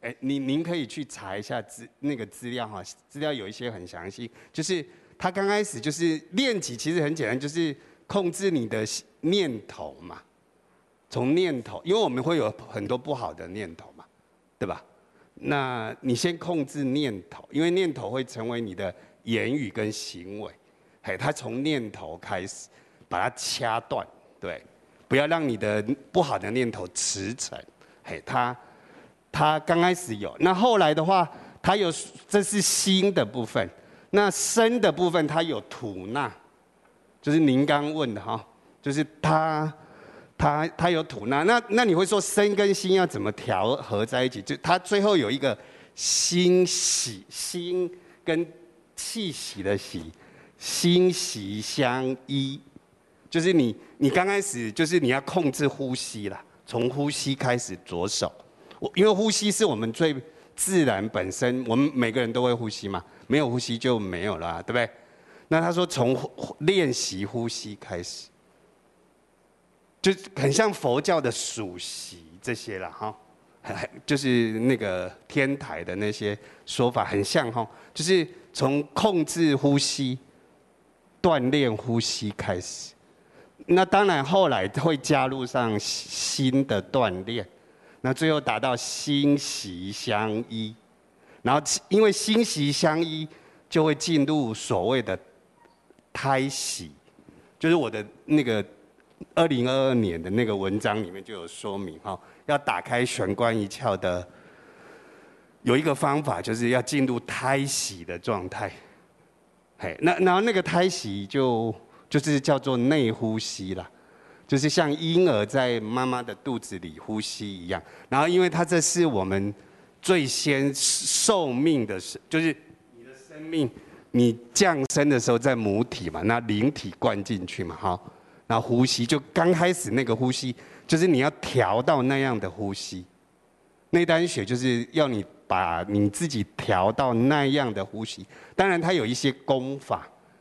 您可以去查一下那个资料哈，资料有一些很详细，就是他刚开始就是练习，其实很简单，就是控制你的念头嘛，从念头，因为我们会有很多不好的念头嘛，对吧？那你先控制念头，因为念头会成为你的言语跟行为，他从念头开始把它掐断，对，不要让你的不好的念头驰骋，他刚开始有，那后来的话，他有，这是心的部分，那身的部分它有吐纳，就是您刚问的哈，就是他有吐纳，那你会说身跟心要怎么调和在一起？就它最后有一个心喜，心跟气息的喜，心息相依，就是你刚开始就是你要控制呼吸啦，从呼吸开始着手。因为呼吸是我们最自然本身，我们每个人都会呼吸嘛，没有呼吸就没有了，对不对？那他说从练习呼吸开始，就很像佛教的数息这些了哈，就是那个天台的那些说法很像哈，就是从控制呼吸、锻炼呼吸开始。那当然后来会加入上心的锻炼。那最后达到心息相依，然后因为心息相依，就会进入所谓的胎息，就是我的那个2022年的那个文章里面就有说明哈，要打开玄关一窍的有一个方法，就是要进入胎息的状态。然后那个胎息就是叫做内呼吸啦。就是像婴儿在妈妈的肚子里呼吸一样，然后因为它这是我们最先受命的，就是你的生命，你降生的时候在母体嘛，那灵体灌进去嘛，哈，然后呼吸就刚开始那个呼吸，就是你要调到那样的呼吸，内丹血就是要你把你自己调到那样的呼吸，当然它有一些功法。